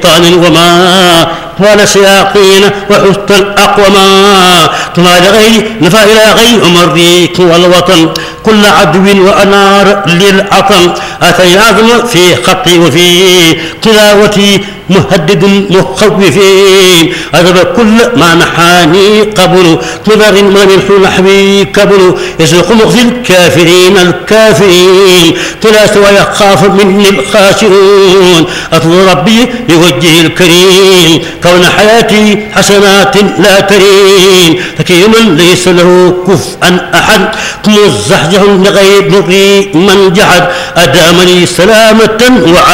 وما ولا شياطين وحست الأقوما طلع لغير نفى إلى غير أمريك والوطن كل عدو وأنار للعطن أتي عظم في خطي وفي تلاوتي مهدد مخوفين أذب كل ما نحاني قبل نذر ما من نحوي قبل يسلق مخزي الكافرين الكافرين تلا سوى يخاف مني الخاسرون أطلب ربي بوجهه الكريم كون حياتي حسنات لا ترين فكيما ليس له كفءا أحد مزحزح لغير من جحد أدامني سلامة